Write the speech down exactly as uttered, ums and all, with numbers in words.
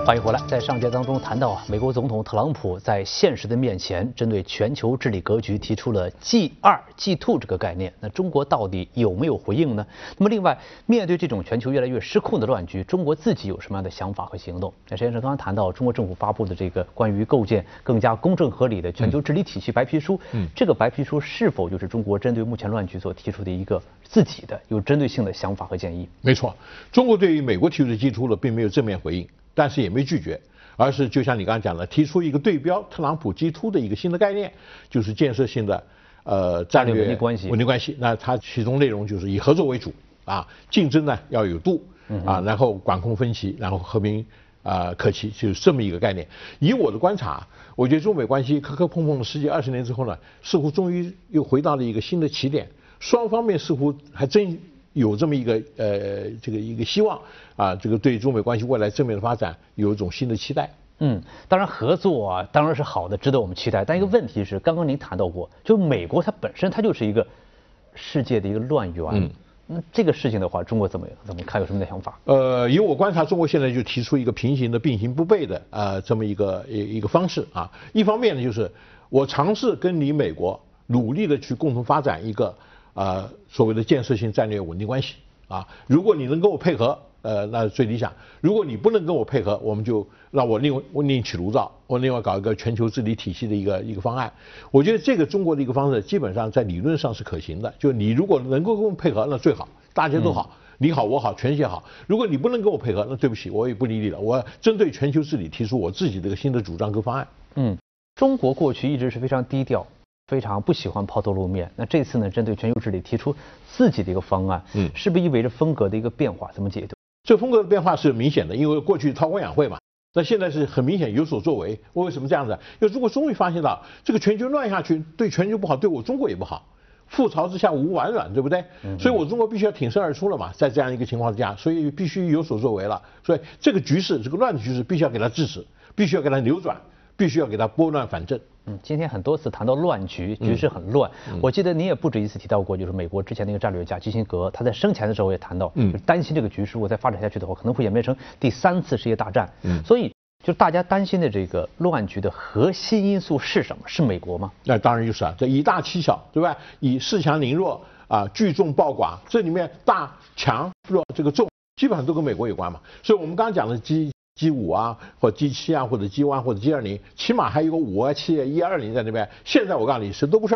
欢迎回来。在上节当中谈到啊，美国总统特朗普在现实的面前，针对全球治理格局提出了 G 二 G 二 这个概念。那中国到底有没有回应呢？那么另外，面对这种全球越来越失控的乱局，中国自己有什么样的想法和行动？那实际上刚刚谈到中国政府发布的这个关于构建更加公正合理的全球治理体系白皮书，嗯，这个白皮书是否就是中国针对目前乱局所提出的一个自己的有针对性的想法和建议？ 没错，中国对于美国提出的 G 二 并没有正面回应。但是也没拒绝，而是就像你刚刚讲的，提出一个对标特朗普 G 二 的一个新的概念，就是建设性的呃战略稳定关系。 稳定关系。那它其中内容就是以合作为主啊，竞争呢要有度啊，然后管控分歧，然后和平啊可期，就是这么一个概念。以我的观察，我觉得中美关系磕磕碰碰了十几二十年之后呢，似乎终于又回到了一个新的起点，双方面似乎还真有这么一个呃这个一个希望啊，这个对中美关系未来正面的发展有一种新的期待。 嗯，当然合作啊当然是好的，值得我们期待。但一个问题是，刚刚您谈到过，就美国它本身它就是一个世界的一个乱源。嗯，那这个事情的话，中国怎么怎么看？有什么的想法？ 呃，以我观察，中国现在就提出一个平行的、并行不悖的啊这么一个一一个方式啊。一方面呢，就是我尝试跟你美国努力的去共同发展一个。呃，所谓的建设性战略稳定关系啊，如果你能跟我配合，呃，那最理想；如果你不能跟我配合，我们就让我另外我另起炉灶，我另外搞一个全球治理体系的一个一个方案。我觉得这个中国的一个方式，基本上在理论上是可行的。就你如果能够跟我配合，那最好，大家都好，嗯、你好我好，全世界好。如果你不能跟我配合，那对不起，我也不理你了。我针对全球治理提出我自己的一个新的主张跟方案。 嗯，中国过去一直是非常低调。非常不喜欢抛头露面，那这次呢，针对全球治理提出自己的一个方案，嗯，是不是意味着风格的一个变化？怎么解读？ 这风格的变化是明显的，因为过去韬光养晦嘛，那现在是很明显有所作为。我为什么这样子？因为中国终于发现到，这个全球乱下去，对全球不好，对我中国也不好。覆巢之下无完卵，对不对？嗯、所以我中国必须要挺身而出了嘛，在这样一个情况之下，所以必须有所作为了。所以这个局势，这个乱的局势，必须要给它制止，必须要给它扭转。必须要给它拨乱反正。 嗯，今天很多次谈到乱局，局势很乱。嗯、我记得您也不止一次提到过，就是美国之前那个战略家基辛格，他在生前的时候也谈到，嗯，就是担心这个局势如果再发展下去的话，可能会演变成第三次世界大战。嗯，所以就大家担心的这个乱局的核心因素是什么？是美国吗？ 那当然就是啊，这以大欺小，对吧？以恃强凌弱啊，聚众暴寡，这里面大强弱这个重基本上都跟美国有关嘛。所以我们刚刚讲的基。G 五啊，或者 G 七啊，或者 G 一或者 G 二零，起码还有个五啊、七啊、一二零在那边。现在我告诉你，谁都不是。